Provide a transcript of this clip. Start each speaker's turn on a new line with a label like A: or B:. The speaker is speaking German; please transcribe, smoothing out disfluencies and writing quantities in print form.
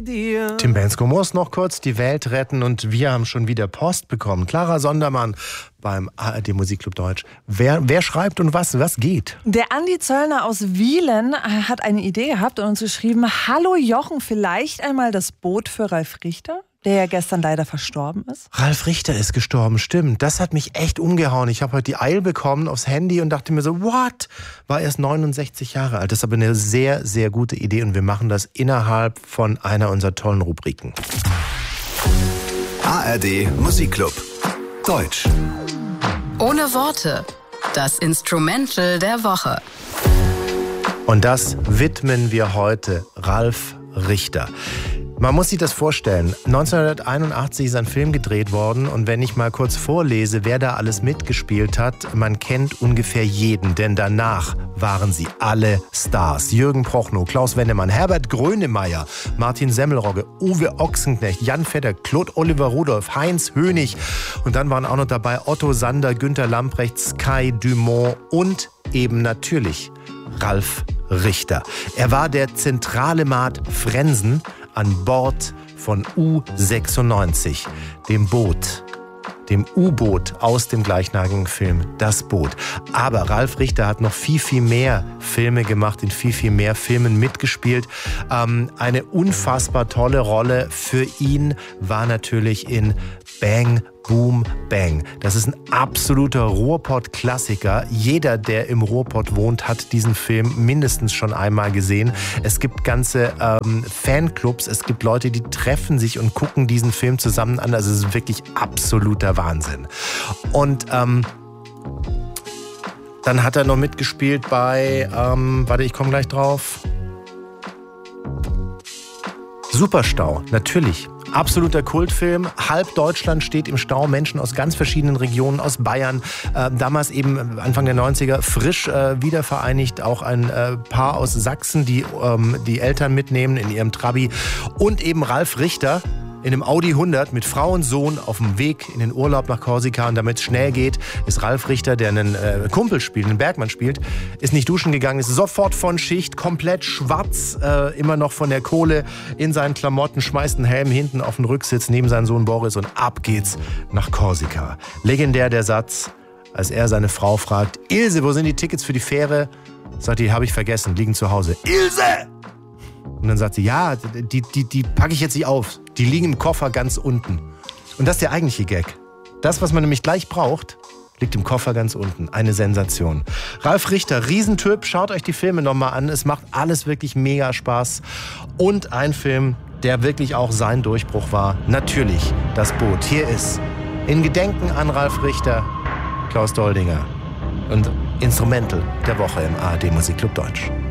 A: bei dir.
B: Tim Bensko muss noch kurz die Welt retten und wir haben schon wieder Post bekommen. Clara Sondermann beim ARD Musikclub Deutsch. Wer schreibt und was geht?
C: Der Andi Zöllner aus Wielen hat eine Idee gehabt und uns geschrieben: Hallo Jochen, vielleicht einmal das Boot für Ralf Richter, der ja gestern leider verstorben ist.
B: Ralf Richter ist gestorben, stimmt. Das hat mich echt umgehauen. Ich habe heute die Eil bekommen aufs Handy und dachte mir so, what? War erst 69 Jahre alt. Das ist aber eine sehr, sehr gute Idee und wir machen das innerhalb von einer unserer tollen Rubriken.
D: ARD Musikclub Deutsch.
E: Ohne Worte. Das Instrumental der Woche.
B: Und das widmen wir heute Ralf Richter. Man muss sich das vorstellen. 1981 ist ein Film gedreht worden und wenn ich mal kurz vorlese, wer da alles mitgespielt hat, man kennt ungefähr jeden, denn danach waren sie alle Stars. Jürgen Prochnow, Klaus Wendemann, Herbert Grönemeyer, Martin Semmelrogge, Uwe Ochsenknecht, Jan Vetter, Claude Oliver Rudolph, Heinz Hönig und dann waren auch noch dabei Otto Sander, Günter Lamprecht, Sky Dumont und eben natürlich Ralf Richter. Er war der zentrale Maat Frensen an Bord von U96, dem U-Boot aus dem gleichnamigen Film Das Boot. Aber Ralf Richter hat noch viel, viel mehr Filme gemacht, in viel, viel mehr Filmen mitgespielt. Eine unfassbar tolle Rolle für ihn war natürlich in Bang Boom Bang. Das ist ein absoluter Ruhrpott-Klassiker. Jeder, der im Ruhrpott wohnt, hat diesen Film mindestens schon einmal gesehen. Es gibt ganze Fanclubs, es gibt Leute, die treffen sich und gucken diesen Film zusammen an. Also es ist wirklich absoluter Wahnsinn. Und dann hat er noch mitgespielt bei, ich komme gleich drauf. Superstau, natürlich. Absoluter Kultfilm. Halb Deutschland steht im Stau. Menschen aus ganz verschiedenen Regionen, aus Bayern. Damals eben Anfang der 90er frisch wiedervereinigt. Auch ein Paar aus Sachsen, die die Eltern mitnehmen in ihrem Trabi. Und eben Ralf Richter in einem Audi 100 mit Frau und Sohn auf dem Weg in den Urlaub nach Korsika. Und damit es schnell geht, ist Ralf Richter, der einen Kumpel spielt, einen Bergmann spielt, ist nicht duschen gegangen, ist sofort von Schicht, komplett schwarz, immer noch von der Kohle in seinen Klamotten, schmeißt einen Helm hinten auf den Rücksitz neben seinen Sohn Boris und ab geht's nach Korsika. Legendär der Satz, als er seine Frau fragt: Ilse, wo sind die Tickets für die Fähre? Sagt die: habe ich vergessen, liegen zu Hause. Ilse! Und dann sagt sie: ja, die packe ich jetzt nicht auf. Die liegen im Koffer ganz unten. Und das ist der eigentliche Gag. Das, was man nämlich gleich braucht, liegt im Koffer ganz unten. Eine Sensation. Ralf Richter, Riesentyp. Schaut euch die Filme nochmal an. Es macht alles wirklich mega Spaß. Und ein Film, der wirklich auch sein Durchbruch war. Natürlich Das Boot. Hier ist in Gedenken an Ralf Richter Klaus Doldinger und Instrumental der Woche im ARD Musikclub Deutsch.